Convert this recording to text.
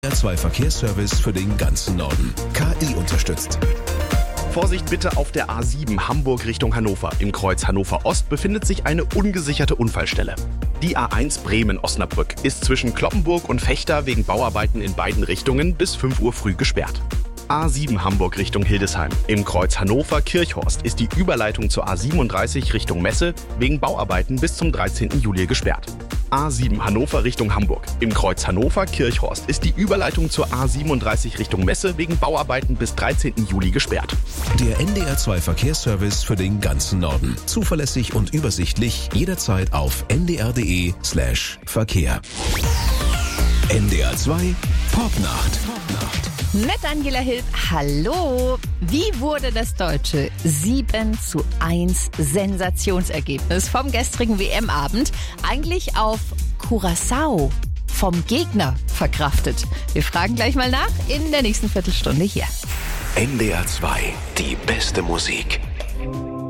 NDR2 Verkehrsservice für den ganzen Norden. KI unterstützt. Vorsicht bitte auf der A7 Hamburg Richtung Hannover. Im Kreuz Hannover Ost befindet sich eine ungesicherte Unfallstelle. Die A1 Bremen-Osnabrück ist zwischen Cloppenburg und Vechta wegen Bauarbeiten in beiden Richtungen bis 5 Uhr früh gesperrt. A7 Hamburg Richtung Hildesheim. Im Kreuz Hannover-Kirchhorst ist die Überleitung zur A37 Richtung Messe wegen Bauarbeiten bis zum 13. Juli gesperrt. A7 Hannover Richtung Hamburg. Im Kreuz Hannover-Kirchhorst ist die Überleitung zur A37 Richtung Messe wegen Bauarbeiten bis 13. Juli gesperrt. Der NDR2 Verkehrsservice für den ganzen Norden. Zuverlässig und übersichtlich, jederzeit auf ndr.de/Verkehr. NDR2 Popnacht. Mit Angela Hilb, hallo! Wie wurde das deutsche 7:1 Sensationsergebnis vom gestrigen WM-Abend eigentlich auf Curaçao vom Gegner verkraftet? Wir fragen gleich mal nach in der nächsten Viertelstunde hier. NDR2, die beste Musik.